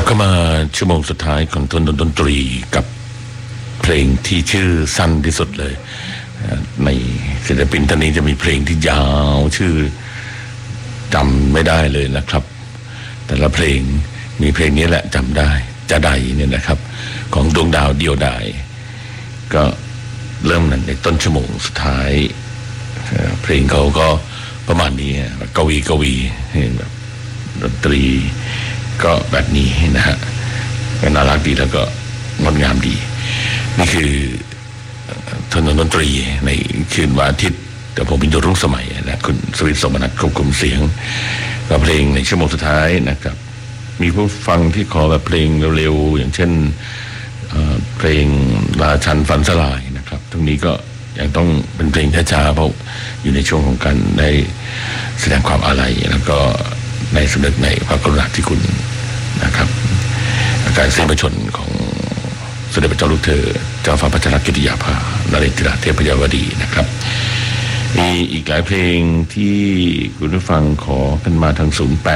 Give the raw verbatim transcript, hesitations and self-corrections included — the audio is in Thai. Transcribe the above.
ก็มาชั่วโมงสุดท้ายของทนดนตรีกับเพลงที่ชื่อสั้นที่สุดเลยในศิลปินท่านนี้จะมีเพลงที่ยาวชื่อจำไม่ได้เลยนะครับแต่ละเพลงมีเพลงนี้แหละจำได้จะใดเนี่ยนะครับของดวงดาวเดียวดายก็เริ่มนั้นในต้นชั่วโมงสุดท้ายเพลงเขาก็ประมาณนี้กวีกวีแบบดนตรีก็แบบนี้นะฮะก็น่ารักดีแล้วก็งดงามดีนี่คือถนนดนตรีในคืนวันอาทิตย์แต่ผมเป็นดรุ่งสมัยนะคุณสวิทย์สมนัสควบคุมเสียงกับเพลงในชั่วโมงสุดท้ายนะครับมีผู้ฟังที่ขอแบบเพลงเร็วๆอย่างเช่นเพลงราชันฝันสลายนะครับตรงนี้ก็ยังต้องเป็นเพลงช้าๆเพราะอยู่ในช่วงของการได้แสดงความอาลัยแล้วก็ในสำนึกในพระกรุณาธิคุณนะครับการเส้นประชนของสมเด็จพระเจ้าลูกเธอเจ้าฟ้าพัชรกิติยาภานเรศธิราชเทพยวดีนะครับมีอีกหลายเพลงที่คุณผู้ฟังขอกันมาทางศูนย์แป